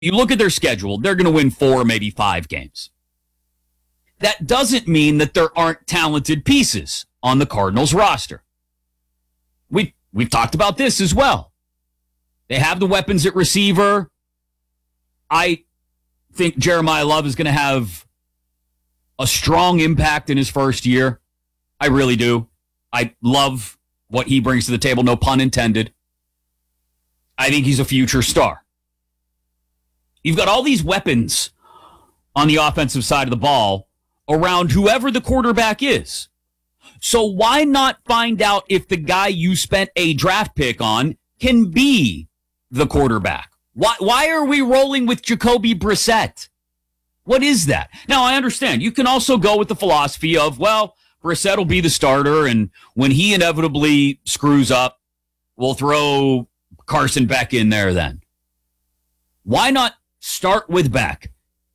You look at their schedule, they're going to win 4, maybe 5 games. That doesn't mean that there aren't talented pieces on the Cardinals roster. We've talked about this as well. They have the weapons at receiver. I think Jeremiah Love is going to have a strong impact in his first year. I really do. I love what he brings to the table, no pun intended. I think he's a future star. You've got all these weapons on the offensive side of the ball around whoever the quarterback is. So why not find out if the guy you spent a draft pick on can be the quarterback? Why are we rolling with Jacoby Brissett? What is that? Now, I understand. You can also go with the philosophy of, well, Brissett will be the starter, and when he inevitably screws up, we'll throw Carson Beck in there then. Why not start with Beck?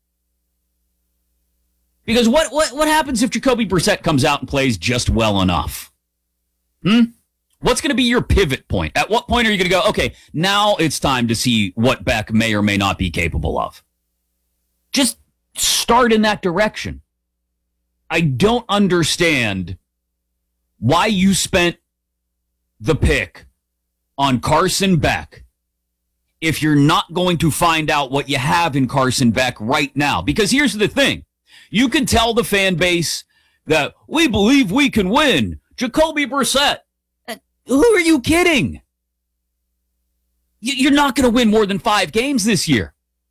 Because what happens if Jacoby Brissett comes out and plays just well enough? What's going to be your pivot point? At what point are you going to go, okay, now it's time to see what Beck may or may not be capable of? Just start in that direction. I don't understand why you spent the pick on Carson Beck if you're not going to find out what you have in Carson Beck right now. Because here's the thing. You can tell the fan base that we believe we can win. Jacoby Brissett. Who are you kidding? You're not going to win more than 5 games this year.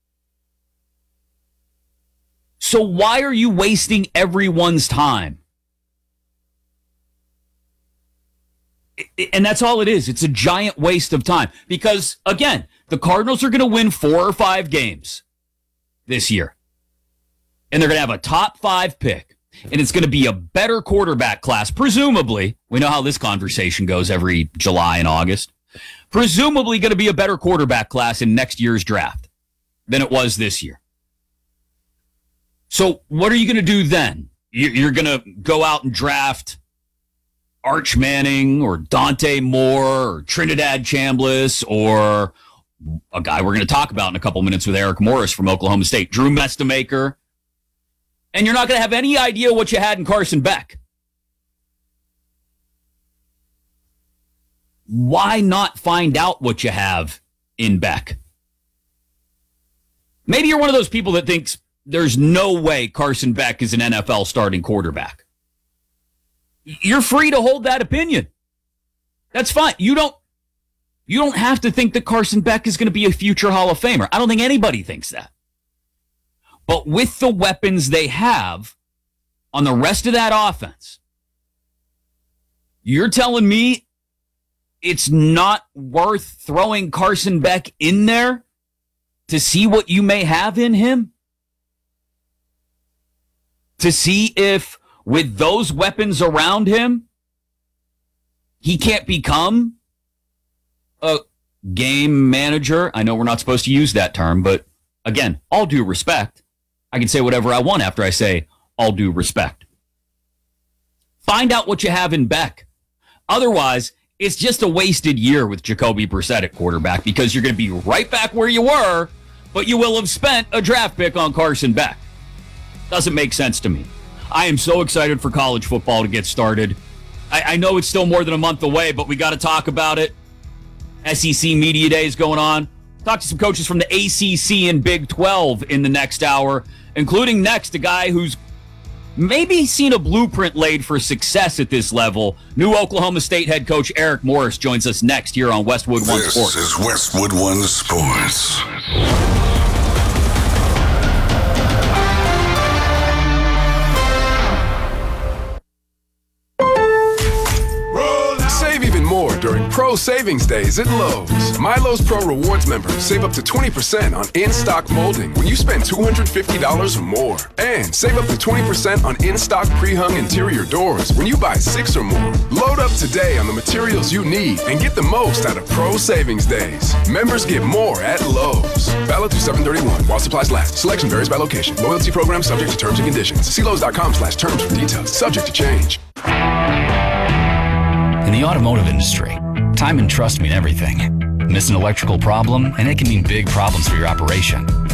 So why are you wasting everyone's time? And that's all it is. It's a giant waste of time. Because, again, the Cardinals are going to win 4 or 5 games this year. And they're going to have a top 5 pick. And it's going to be a better quarterback class, presumably. We know how this conversation goes every July and August. Presumably going to be a better quarterback class in next year's draft than it was this year. So what are you going to do then? You're going to go out and draft Arch Manning or Dante Moore or Trinidad Chambliss or a guy we're going to talk about in a couple minutes with Eric Morris from Oklahoma State, Drew Mestamaker. And you're not going to have any idea what you had in Carson Beck. Why not find out what you have in Beck? Maybe you're one of those people that thinks there's no way Carson Beck is an NFL starting quarterback. You're free to hold that opinion. That's fine. You don't have to think that Carson Beck is going to be a future Hall of Famer. I don't think anybody thinks that. But with the weapons they have on the rest of that offense, you're telling me it's not worth throwing Carson Beck in there to see what you may have in him? To see if with those weapons around him, he can't become a game manager? I know we're not supposed to use that term, but again, all due respect. I can say whatever I want after I say all due respect. Find out what you have in Beck. Otherwise, it's just a wasted year with Jacoby Brissett at quarterback because you're going to be right back where you were, but you will have spent a draft pick on Carson Beck. Doesn't make sense to me. I am so excited for college football to get started. I know it's still more than a month away, but we got to talk about it. SEC Media Day is going on. Talk to some coaches from the ACC and Big 12 in the next hour, including next a guy who's maybe seen a blueprint laid for success at this level. New Oklahoma State head coach Eric Morris joins us next here on Westwood One Sports. This is Westwood One Sports. Save even more during Pro Savings Days at Lowe's. My Lowe's Pro Rewards members save up to 20% on in-stock molding when you spend $250 or more. And save up to 20% on in-stock pre-hung interior doors when you buy 6 or more. Load up today on the materials you need and get the most out of Pro Savings Days. Members get more at Lowe's. Valid through 7/31 while supplies last. Selection varies by location. Loyalty program subject to terms and conditions. See Lowe's.com/terms for details. Subject to change. In the automotive industry, time and trust mean everything. Miss an electrical problem, and it can mean big problems for your operation.